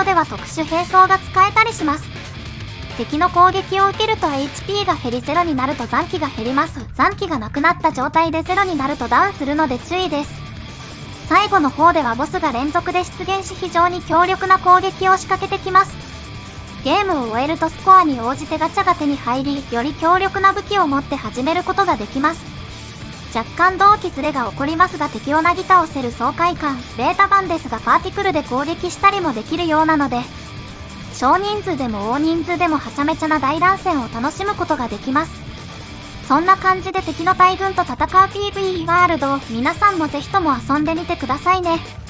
ドでは特殊兵装が使えたりします。敵の攻撃を受けると HP が減り0になると残機が減ります。残機がなくなった状態で0になるとダウンするので注意です。最後の方ではボスが連続で出現し非常に強力な攻撃を仕掛けてきます。ゲームを終えるとスコアに応じてガチャが手に入り、より強力な武器を持って始めることができます。若干同期ズレが起こりますが敵をなぎ倒せる爽快感、ベータ版ですがパーティクルで攻撃したりもできるようなので、少人数でも大人数でもはちゃめちゃな大乱戦を楽しむことができます。そんな感じで敵の大軍と戦う PV ワールドを皆さんもぜひとも遊んでみてくださいね。